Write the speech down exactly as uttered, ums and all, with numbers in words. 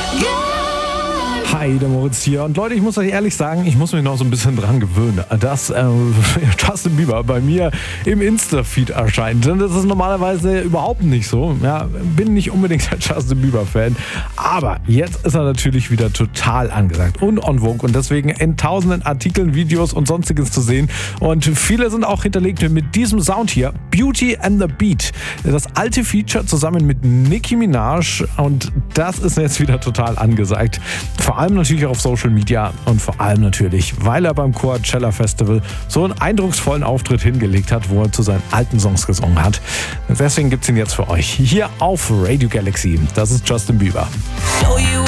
Hi, der Moritz hier. Und Leute, ich muss euch ehrlich sagen, ich muss mich noch so ein bisschen dran gewöhnen, dass äh, Justin Bieber bei mir im Insta-Feed erscheint. Und das ist normalerweise überhaupt nicht so. Ja, bin nicht unbedingt ein Justin Bieber-Fan. Aber jetzt ist er natürlich wieder total angesagt und on vogue. Und deswegen in tausenden Artikeln, Videos und sonstiges zu sehen. Und viele sind auch hinterlegt mit diesem Sound hier. Beauty and the Beat. Das alte Feature zusammen mit Nicki Minaj. Und das ist jetzt wieder total angesagt. Vor allem natürlich auch auf Social Media und vor allem natürlich, weil er beim Coachella Festival so einen eindrucksvollen Auftritt hingelegt hat, wo er zu seinen alten Songs gesungen hat. Deswegen gibt's ihn jetzt für euch hier auf Radio Galaxy. Das ist Justin Bieber. Know you